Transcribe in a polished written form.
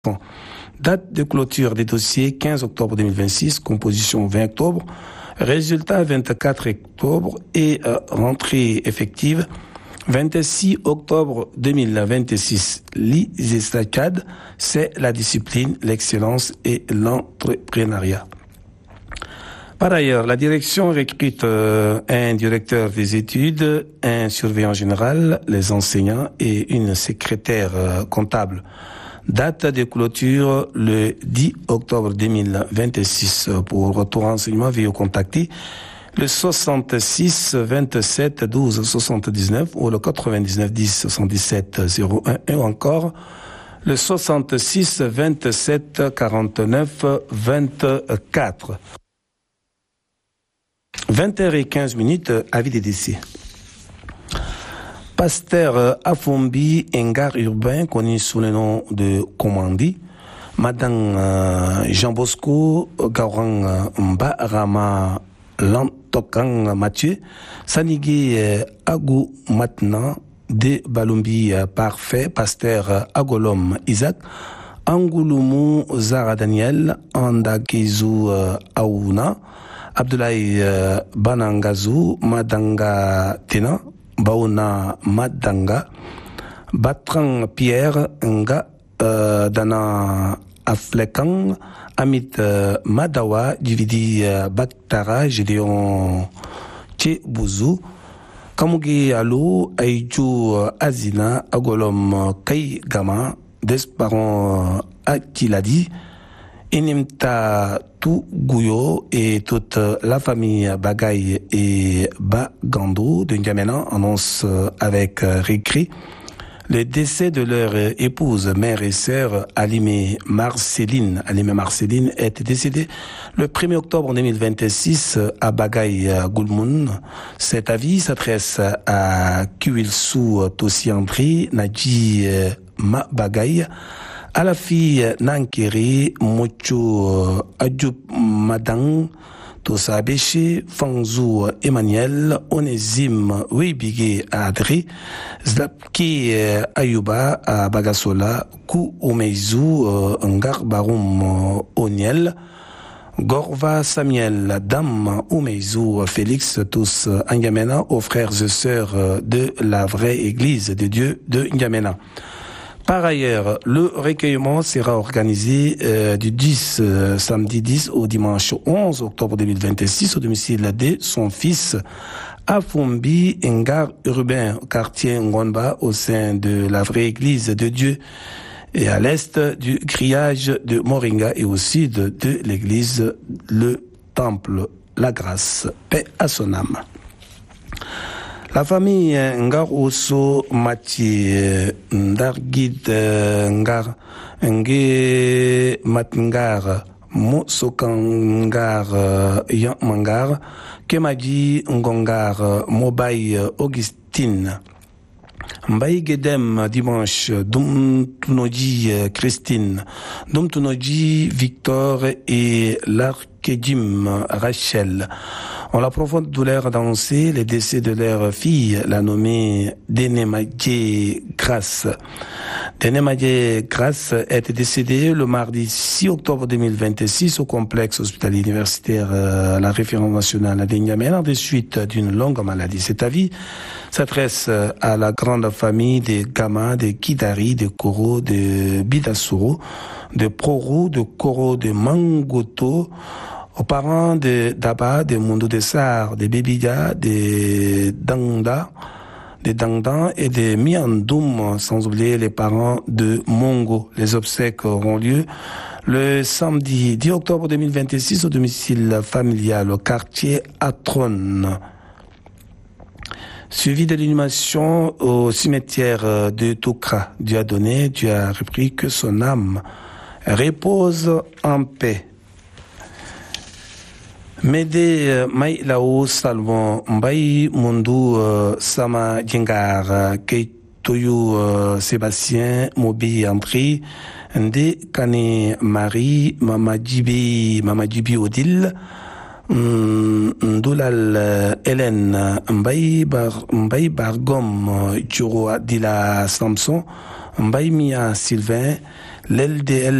Date de clôture des dossiers 15 octobre 2026, composition 20 octobre, résultat 24 octobre et rentrée effective 26 octobre 2026. L'ISESTACAD, c'est la discipline, l'excellence et l'entrepreneuriat. Par ailleurs, la direction recrute un directeur des études, un surveillant général, les enseignants et une secrétaire comptable. Date de clôture le 10 octobre 2026. Pour tout renseignement, veuillez contacter le 66 27 12 79 ou le 99 10 77 01 ou encore le 66 27 49 24. 20h15, avis des décès. Pasteur Afombi, un gars urbain connu sous le nom de Komandi, Madame Jean Bosco, Gaurang Mbarama Lantokang Mathieu, Sanigé Agou Matna, de Balumbi Parfait, Pasteur Agolom Isaac, Angoulumou Zara Daniel, Andakizu Aouna, Abdoulaye Banangazou, Madanga Tena, Bauna Madanga, Batran Pierre Nga, Dana Aflekan, Amit Madawa, Dividi Baktara, Gédéon Tchebouzou, Kamugi Alou, Aïdjou Azina, Agolom Kai Gama, Desparon Akiladi, Inimta Tou Gouyo et toute la famille Bagaï et Bagando de N'Djamena annonce avec regret le décès de leur épouse, mère et sœur Alimé Marceline. Alimé Marceline est décédée le 1er octobre 2026 à Bagaï Goulmoun. Cet avis s'adresse à Kuilsou Tossiandri, Nadji Bagaï, à la fille Nankeri Mocho Adjoup Madang, Tosa Béché, Fangzou Emmanuel, Onésime Wibigé Adri, Zlapki Ayuba à Bagasola, Kou Omeizou Ngar Baroum Oniel, Gorva Samuel Dam Omeizou Félix, tous N'Djamena, aux frères et sœurs de la vraie Église de Dieu de N'Djamena. Par ailleurs, le recueillement sera organisé du 10 samedi 10 au dimanche 11 octobre 2026 au domicile de son fils Afombi, Ngar urbain, quartier Ngomba, au sein de la vraie Église de Dieu et à l'est du grillage de Moringa et au sud de l'église le Temple La Grâce. Paix à son âme. La famille Ngar Osso Mati Ndargid Ngar Nge Matngar Mosokangar Yanmangar Kemaji Ngongar Mobaï Augustine Mbaye Gedem dimanche, Dum Tunoji Christine, Dum Tunoji Victor et l'Arkédim Rachel. On la profonde douleur d'annoncer le décès de leur fille, la nommée Denemadje Grace. Denemadje Grace est décédée le mardi 6 octobre 2026 au complexe hospitalier universitaire la référence nationale de N'Djamena de suite d'une longue maladie. Cet avis s'adresse à la grande famille des Gama, des Kidari, des Koro, de Bidasuro, de Prorou, de Koro, de Mangoto, aux parents de Daba, de Mundo de Sar, de Bebida, de Dangda, de Dangdan et de Miandoum, sans oublier les parents de Mongo. Les obsèques auront lieu le samedi 10 octobre 2026 au domicile familial au quartier Atron. Suivi de l'inhumation au cimetière de Toukra. Dieu a donné, Dieu a repris, que son âme repose en paix. Mede Mai Lao Salvon Mbaye Mundu Sama Djengar Keitoyu Sébastien Mobi André Nde Kane Marie Mamadjibi Odile Ndulal Hélène Mbaye Bargom Djuro Adila Samson Mbaye Mia Sylvain l'LDL